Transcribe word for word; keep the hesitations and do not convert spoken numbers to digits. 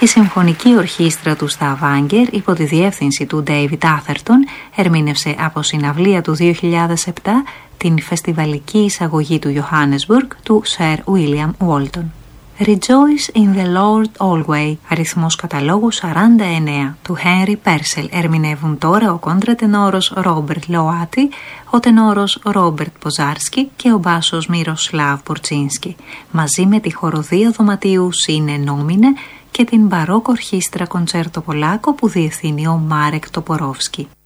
Η Συμφωνική Ορχήστρα του Σταβάγκερ, υπό τη διεύθυνση του David Atherton, ερμήνευσε από συναυλία του δύο χιλιάδες επτά την φεστιβαλική εισαγωγή του Johannesburg του Sir William Walton. Rejoice in the Lord Always, αριθμός καταλόγου σαράντα εννέα, του Henry Purcell. Ερμηνεύουν τώρα ο κόντρατενόρος Ρόμπερτ Λοάτι, ο τενόρος Ρόμπερτ Ποζάρσκι και ο μπάσος Μιροσλάβ Πορτσίνσκι, μαζί με τη χοροδία δωματίου Σίνε Νόμινε και την μπαρόκο ορχήστρα Κοντσέρτο Πολάκο που διευθύνει ο Μάρεκ Τοπορόφσκι.